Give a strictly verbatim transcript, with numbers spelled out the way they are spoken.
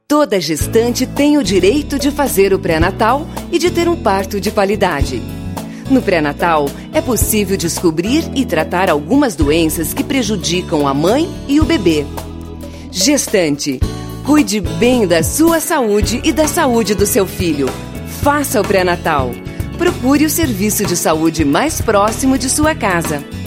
Toda gestante tem o direito de fazer o pré-natal e de ter um parto de qualidade. No pré-natal, é possível descobrir e tratar algumas doenças que prejudicam a mãe e o bebê. Gestante, cuide bem da sua saúde e da saúde do seu filho. Faça o pré-natal. Procure o serviço de saúde mais próximo de sua casa.